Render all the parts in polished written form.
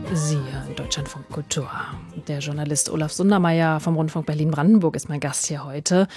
Sie hören Deutschlandfunk Kultur. Der Journalist Olaf Sundermeier vom Rundfunk Berlin-Brandenburg ist mein Gast hier heute.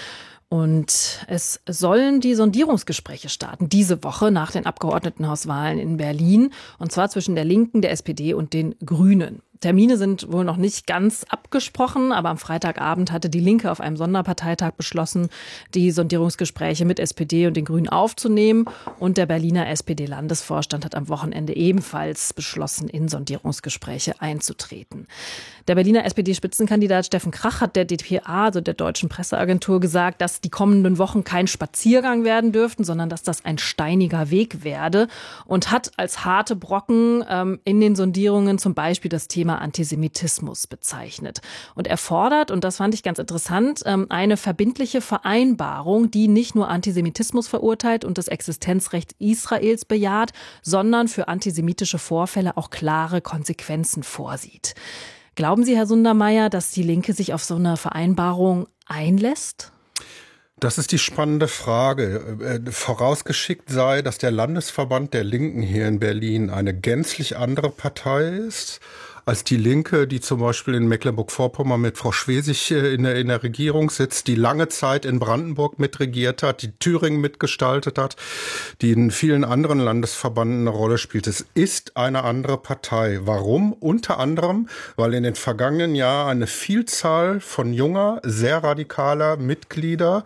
Und es sollen die Sondierungsgespräche starten, diese Woche nach den Abgeordnetenhauswahlen in Berlin. Und zwar zwischen der Linken, der SPD und den Grünen. Termine sind wohl noch nicht ganz abgesprochen, aber am Freitagabend hatte die Linke auf einem Sonderparteitag beschlossen, die Sondierungsgespräche mit SPD und den Grünen aufzunehmen. Und der Berliner SPD-Landesvorstand hat am Wochenende ebenfalls beschlossen, in Sondierungsgespräche einzutreten. Der Berliner SPD-Spitzenkandidat Steffen Krach hat der dpa, also der Deutschen Presseagentur, gesagt, dass die kommenden Wochen kein Spaziergang werden dürften, sondern dass das ein steiniger Weg werde. Und hat als harte Brocken in den Sondierungen zum Beispiel das Thema Antisemitismus bezeichnet. Und er fordert, und das fand ich ganz interessant, eine verbindliche Vereinbarung, die nicht nur Antisemitismus verurteilt und das Existenzrecht Israels bejaht, sondern für antisemitische Vorfälle auch klare Konsequenzen vorsieht. Glauben Sie, Herr Sundermeier, dass die Linke sich auf so eine Vereinbarung einlässt? Das ist die spannende Frage. Vorausgeschickt sei, dass der Landesverband der Linken hier in Berlin eine gänzlich andere Partei ist als die Linke, die zum Beispiel in Mecklenburg-Vorpommern mit Frau Schwesig in der Regierung sitzt, die lange Zeit in Brandenburg mitregiert hat, die Thüringen mitgestaltet hat, die in vielen anderen Landesverbanden eine Rolle spielt. Es ist eine andere Partei. Warum? Unter anderem, weil in den vergangenen Jahren eine Vielzahl von junger, sehr radikaler Mitglieder,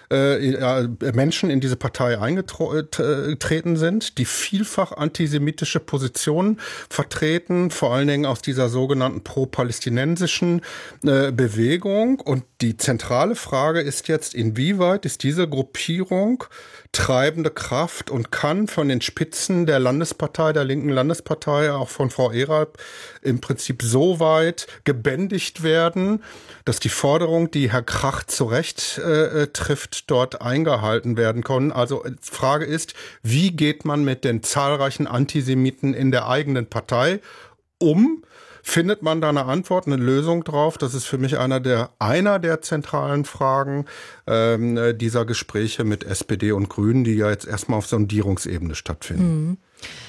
Menschen in diese Partei eingetreten sind, die vielfach antisemitische Positionen vertreten, vor allen Dingen aus dieser sogenannten pro-palästinensischen Bewegung. Und die zentrale Frage ist jetzt, inwieweit ist diese Gruppierung treibende Kraft und kann von den Spitzen der Landespartei, der linken Landespartei, auch von Frau Eralb, im Prinzip so weit gebändigt werden, dass die Forderung, die Herr Krach zu Recht trifft, dort eingehalten werden können. Also die Frage ist, wie geht man mit den zahlreichen Antisemiten in der eigenen Partei um? Findet man da eine Antwort, eine Lösung drauf? Das ist für mich einer der zentralen Fragen dieser Gespräche mit SPD und Grünen, die ja jetzt erstmal auf Sondierungsebene stattfinden. Mhm.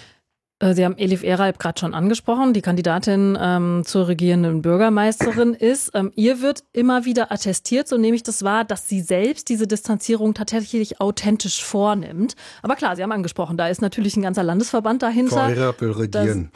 Sie haben Elif Eralb gerade schon angesprochen, die Kandidatin zur regierenden Bürgermeisterin ist. Ihr wird immer wieder attestiert, so nehme ich das wahr, dass sie selbst diese Distanzierung tatsächlich authentisch vornimmt. Aber klar, Sie haben angesprochen, da ist natürlich ein ganzer Landesverband dahinter. Frau Eralb will regieren.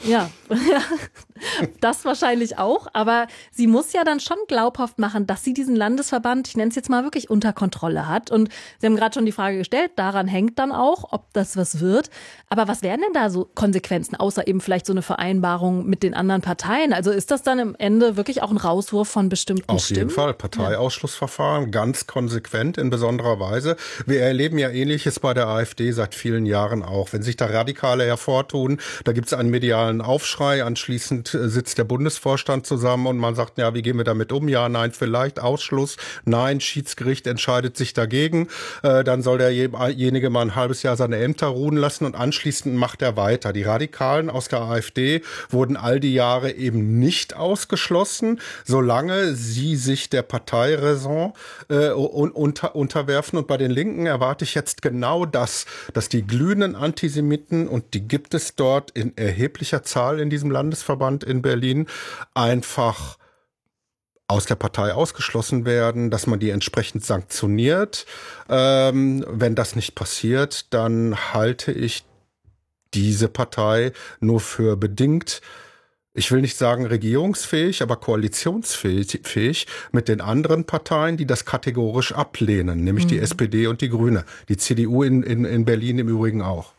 Das wahrscheinlich auch. Aber sie muss ja dann schon glaubhaft machen, dass sie diesen Landesverband, ich nenne es jetzt mal wirklich, unter Kontrolle hat. Und Sie haben gerade schon die Frage gestellt, daran hängt dann auch, ob das was wird. Aber was wären denn da so Konsequenzen, außer eben vielleicht so eine Vereinbarung mit den anderen Parteien? Also ist das dann am Ende wirklich auch ein Rauswurf von bestimmten Stimmen? Auf jeden Fall. Parteiausschlussverfahren, ganz konsequent in besonderer Weise. Wir erleben ja Ähnliches bei der AfD seit vielen Jahren auch. Wenn sich da Radikale hervortun, da gibt es einen medialen Aufschrei. Anschließend sitzt der Bundesvorstand zusammen und man sagt, ja, wie gehen wir damit um? Ja, nein, vielleicht Ausschluss. Nein, Schiedsgericht entscheidet sich dagegen. Dann soll derjenige mal ein halbes Jahr seine Ämter ruhen lassen und anschließend macht er weiter. Die Radikalen aus der AfD wurden all die Jahre eben nicht ausgeschlossen, solange sie sich der Parteiräson unterwerfen. Und bei den Linken erwarte ich jetzt genau das, dass die glühenden Antisemiten, und die gibt es dort in erheblicher Zahl in diesem Landesverband in Berlin, einfach aus der Partei ausgeschlossen werden, dass man die entsprechend sanktioniert. Wenn das nicht passiert, dann halte ich diese Partei nur für bedingt, ich will nicht sagen regierungsfähig, aber koalitionsfähig mit den anderen Parteien, die das kategorisch ablehnen, nämlich die SPD und die Grüne. Die CDU in Berlin im Übrigen auch.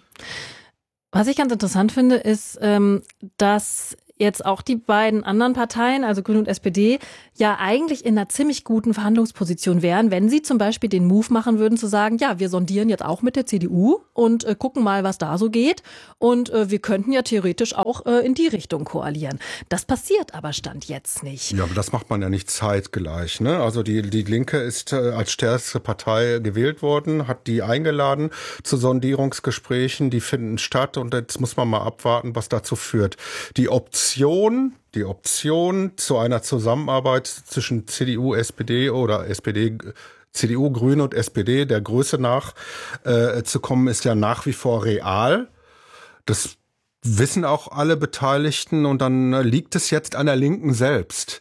Was ich ganz interessant finde, ist, dass jetzt auch die beiden anderen Parteien, also Grüne und SPD, ja eigentlich in einer ziemlich guten Verhandlungsposition wären, wenn sie zum Beispiel den Move machen würden, zu sagen, ja, wir sondieren jetzt auch mit der CDU und gucken mal, was da so geht. Und wir könnten ja theoretisch auch in die Richtung koalieren. Das passiert aber Stand jetzt nicht. Ja, aber das macht man ja nicht zeitgleich, ne? Also die Linke ist als stärkste Partei gewählt worden, hat die eingeladen zu Sondierungsgesprächen, die finden statt und jetzt muss man mal abwarten, was dazu führt. Die Option zu einer Zusammenarbeit zwischen CDU, SPD oder SPD, CDU, Grüne und SPD der Größe nach zu kommen, ist ja nach wie vor real. Das wissen auch alle Beteiligten und dann liegt es jetzt an der Linken selbst,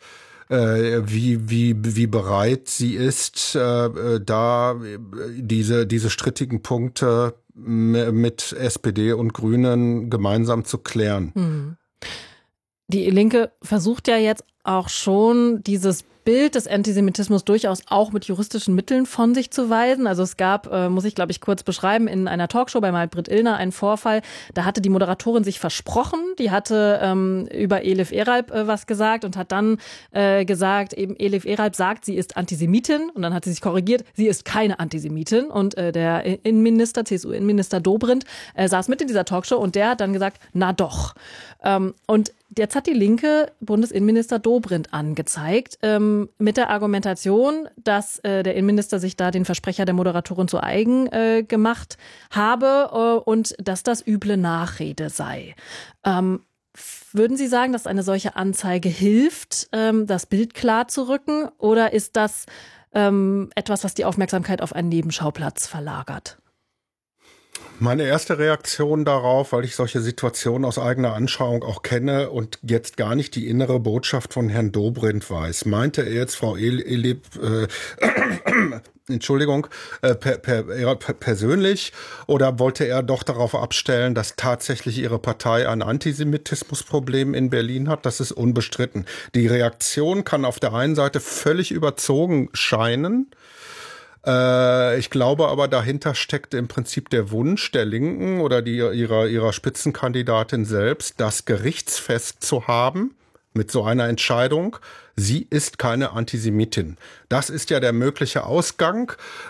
wie bereit sie ist, da diese strittigen Punkte mit SPD und Grünen gemeinsam zu klären. Hm. Die Linke versucht ja jetzt auch schon, dieses Bild des Antisemitismus durchaus auch mit juristischen Mitteln von sich zu weisen. Also es gab, muss ich glaube ich kurz beschreiben, in einer Talkshow bei Maybrit Illner einen Vorfall, da hatte die Moderatorin sich versprochen, die hatte über Elif Eralp was gesagt und hat dann gesagt, eben Elif Eralp sagt, sie ist Antisemitin und dann hat sie sich korrigiert, sie ist keine Antisemitin und der Innenminister, CSU-Innenminister Dobrindt saß mit in dieser Talkshow und der hat dann gesagt, na doch. Und jetzt hat die Linke Bundesinnenminister Dobrindt angezeigt, mit der Argumentation, dass der Innenminister sich da den Versprecher der Moderatorin zu eigen gemacht habe und dass das üble Nachrede sei. Würden Sie sagen, dass eine solche Anzeige hilft, das Bild klar zu rücken, oder ist das etwas, was die Aufmerksamkeit auf einen Nebenschauplatz verlagert? Meine erste Reaktion darauf, weil ich solche Situationen aus eigener Anschauung auch kenne und jetzt gar nicht die innere Botschaft von Herrn Dobrindt weiß. Meinte er jetzt Frau Elif, Entschuldigung, persönlich, oder wollte er doch darauf abstellen, dass tatsächlich ihre Partei ein Antisemitismusproblem in Berlin hat? Das ist unbestritten. Die Reaktion kann auf der einen Seite völlig überzogen scheinen. Ich glaube aber, dahinter steckt im Prinzip der Wunsch der Linken oder ihrer Spitzenkandidatin selbst, das gerichtsfest zu haben mit so einer Entscheidung. Sie ist keine Antisemitin. Das ist ja der mögliche Ausgang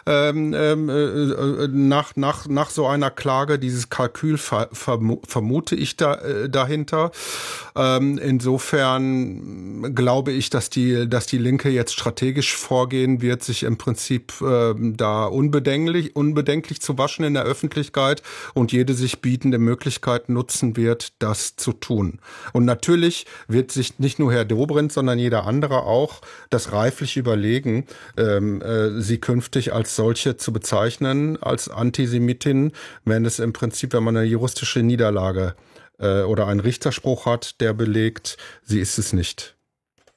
nach so einer Klage. Dieses Kalkül vermute ich dahinter. Insofern glaube ich, dass die Linke jetzt strategisch vorgehen wird, sich im Prinzip da unbedenklich zu waschen in der Öffentlichkeit und jede sich bietende Möglichkeit nutzen wird, das zu tun. Und natürlich wird sich nicht nur Herr Dobrindt, sondern jeder andere auch das reiflich überlegen, sie künftig als solche zu bezeichnen, als Antisemitin, wenn man eine juristische Niederlage oder einen Richterspruch hat, der belegt, sie ist es nicht.